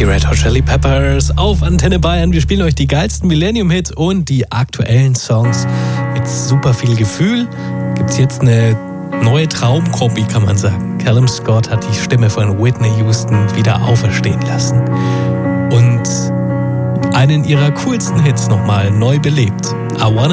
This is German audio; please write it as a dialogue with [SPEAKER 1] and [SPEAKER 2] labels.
[SPEAKER 1] die Red Hot Chili Peppers auf Antenne Bayern. Wir spielen euch die geilsten Millennium-Hits und die aktuellen Songs mit super viel Gefühl. Gibt's jetzt eine neue Traumkombi, kann man sagen. Callum Scott hat die Stimme von Whitney Houston wieder auferstehen lassen und einen ihrer coolsten Hits nochmal neu belebt. I Wanna